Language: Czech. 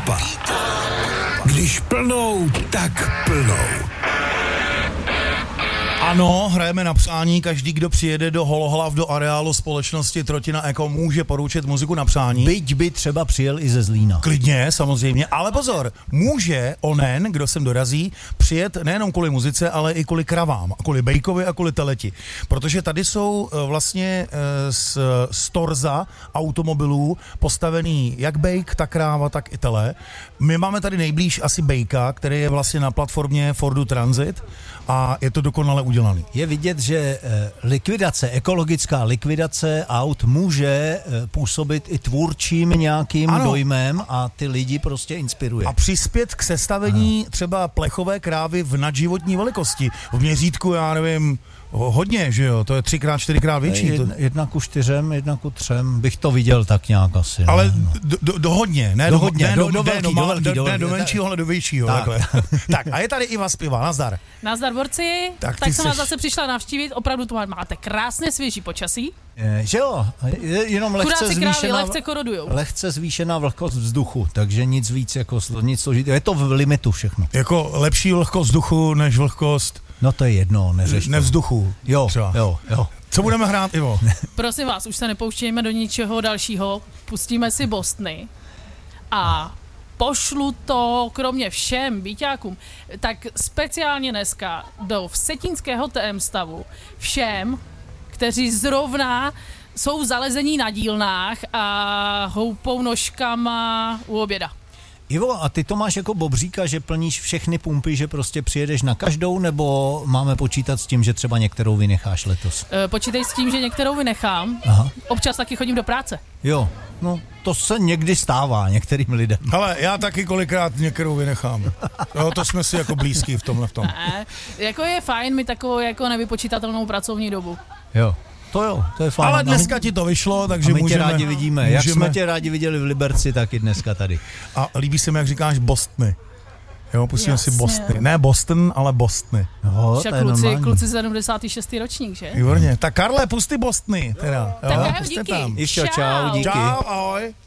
Papa. Když plnou, tak plnou. Ano, hrajeme na přání, každý, kdo přijede do Holohlav, do areálu společnosti Trotina Eko, může poručit muziku na přání. Byť by třeba přijel i ze Zlína. Klidně, samozřejmě, ale pozor, může onen, kdo sem dorazí, přijet nejenom kvůli muzice, ale i kvůli kravám, kvůli bejkovi a kvůli teleti. Protože tady jsou vlastně z torza automobilů postavený jak bejk, tak kráva, tak i tele. My máme tady nejblíž asi bejka, který je vlastně na platformě Fordu Transit a je to dokonale udělaný. Je vidět, že ekologická likvidace aut může působit i tvůrčím nějakým dojmem a ty lidi prostě inspiruje. A přispět k sestavení třeba plechové krávy v nadživotní velikosti. V měřítku, já nevím, hodně, že jo? To je 3x, 4x větší. 1:4, 1:3 bych to viděl tak nějak asi. Ale do hodně, ne do hodně, do menšího, ale do většího. Tak a je tady Iva Spiva, nazdar. Nazdar, borci, tak jsem vás zase přišla navštívit, opravdu tu máte krásně svěží počasí. Že jo, jenom lehce zvýšená vlhkost vzduchu, takže nic víc jako nic složitého. Je to v limitu všechno. Jako lepší vlhkost vzduchu než vlhkost. No to je jedno, neřeš to. Nevzduchu. Jo. Co budeme hrát, Ivo? Prosím vás, už se nepouštějme do ničeho dalšího, pustíme si Bostony a pošlu to kromě všem byťákům, tak speciálně dneska do vsetínského TM stavu všem, kteří zrovna jsou zalezení na dílnách a houpou nožkama u oběda. Ivo, a ty to máš jako Bobříka, že plníš všechny pumpy, že prostě přijedeš na každou, nebo máme počítat s tím, že třeba některou vynecháš letos? Počítej s tím, že některou vynechám. Aha. Občas taky chodím do práce. Jo, no to se někdy stává některým lidem. Ale já taky kolikrát některou vynechám. Jo, to jsme si jako blízký v tomhle v tom. Ne, jako je fajn mít takovou jako nevypočítatelnou pracovní dobu. Jo. To je fajn. Ale dneska ti to vyšlo, takže my můžeme... tě rádi vidíme. Jak jsme tě rádi viděli v Liberci, tak i dneska tady. A líbí se mi, jak říkáš Bostony. Jo, pustíme si Bostony. Ne Boston, ale Bostony. No, však kluci 76. ročník, že? Výborně. Tak Karle, pusty Bostony teda. Tak jo, díky. Čau, díky. Čau, ahoj.